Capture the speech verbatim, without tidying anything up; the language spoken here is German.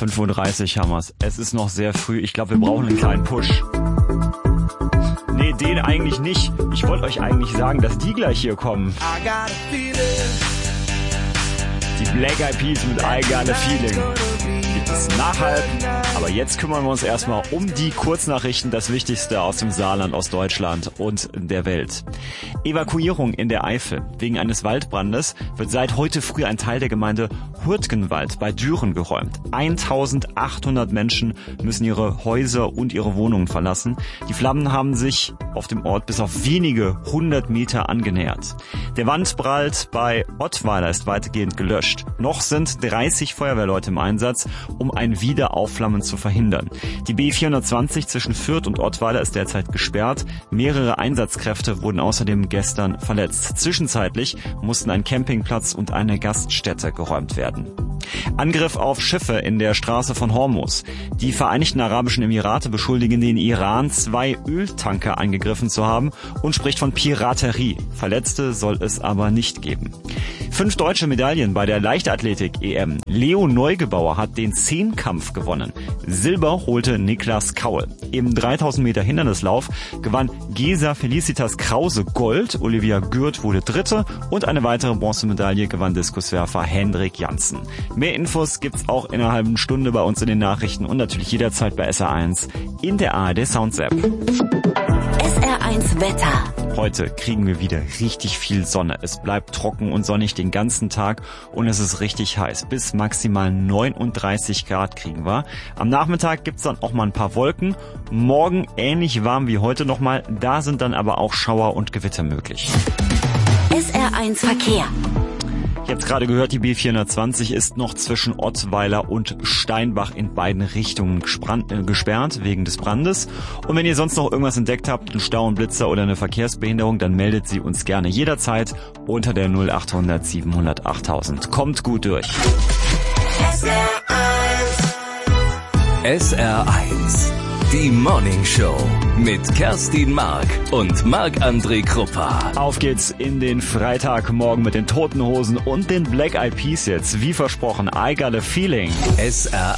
fünf Uhr dreißig haben wir's. Es ist noch sehr früh. Ich glaube, wir brauchen einen kleinen Push. Nee, den eigentlich nicht. Ich wollte euch eigentlich sagen, dass die gleich hier kommen. Die Black Eyed Peas mit I Got a Feeling. Gibt es nachhalb. Aber jetzt kümmern wir uns erstmal um die Kurznachrichten, das Wichtigste aus dem Saarland, aus Deutschland und der Welt. Evakuierung in der Eifel. Wegen eines Waldbrandes wird seit heute früh ein Teil der Gemeinde Hurtgenwald bei Düren geräumt. eintausendachthundert Menschen müssen ihre Häuser und ihre Wohnungen verlassen. Die Flammen haben sich auf dem Ort bis auf wenige hundert Meter angenähert. Der Wandbrand bei Ottweiler ist weitgehend gelöscht. Noch sind dreißig Feuerwehrleute im Einsatz, um ein Wiederaufflammen zu verhindern. Die B vierhundertzwanzig zwischen Fürth und Ottweiler ist derzeit gesperrt. Mehrere Einsatzkräfte wurden außerdem gestern verletzt. Zwischenzeitlich mussten ein Campingplatz und eine Gaststätte geräumt werden. Angriff auf Schiffe in der Straße von Hormuz. Die Vereinigten Arabischen Emirate beschuldigen den Iran, zwei Öltanker angegriffen zu haben und spricht von Piraterie. Verletzte soll es aber nicht geben. Fünf deutsche Medaillen bei der Leichtathletik-E M. Leo Neugebauer hat den Zehnkampf gewonnen. Silber holte Niklas Kaul. Im dreitausend Meter Hindernislauf gewann Gesa Felicitas Krause Gold, Olivia Gürt wurde Dritte und eine weitere Bronzemedaille gewann Diskuswerfer Hendrik Janssen. Mehr Infos gibt's auch in einer halben Stunde bei uns in den Nachrichten und natürlich jederzeit bei S R eins in der A R D Sounds App. S R eins Wetter. Heute kriegen wir wieder richtig viel Sonne. Es bleibt trocken und sonnig den ganzen Tag und es ist richtig heiß. Bis maximal neununddreißig Grad kriegen wir. Am Nachmittag gibt's dann auch mal ein paar Wolken. Morgen ähnlich warm wie heute nochmal. Da sind dann aber auch Schauer und Gewitter möglich. S R eins Verkehr. Jetzt gerade gehört, die B vierhundertzwanzig ist noch zwischen Ottweiler und Steinbach in beiden Richtungen gesperrt wegen des Brandes. Und wenn ihr sonst noch irgendwas entdeckt habt, einen Stau, einen Blitzer oder eine Verkehrsbehinderung, dann meldet sie uns gerne jederzeit unter der null achthundert siebenhundert achttausend. Kommt gut durch. S R eins. S R eins. Die Morning Show mit Kerstin Mark und Marc-André Kruppa. Auf geht's in den Freitagmorgen mit den Toten Hosen und den Black Eyed Peas jetzt. Wie versprochen, I Got a Feeling. S R